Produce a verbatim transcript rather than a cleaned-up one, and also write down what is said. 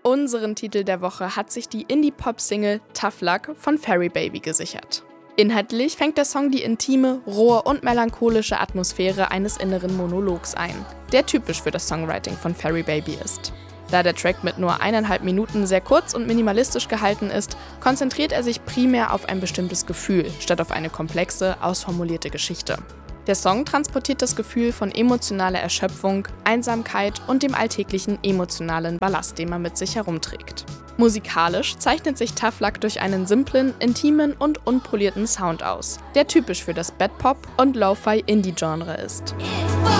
Unseren Titel der Woche hat sich die Indie-Pop-Single Tough Luck von Fairy Baby gesichert. Inhaltlich fängt der Song die intime, rohe und melancholische Atmosphäre eines inneren Monologs ein, der typisch für das Songwriting von Fairy Baby ist. Da der Track mit nur eineinhalb Minuten sehr kurz und minimalistisch gehalten ist, konzentriert er sich primär auf ein bestimmtes Gefühl, statt auf eine komplexe, ausformulierte Geschichte. Der Song transportiert das Gefühl von emotionaler Erschöpfung, Einsamkeit und dem alltäglichen emotionalen Ballast, den man mit sich herumträgt. Musikalisch zeichnet sich Tough Luck durch einen simplen, intimen und unpolierten Sound aus, der typisch für das Bedpop- und Lo-Fi-Indie-Genre ist.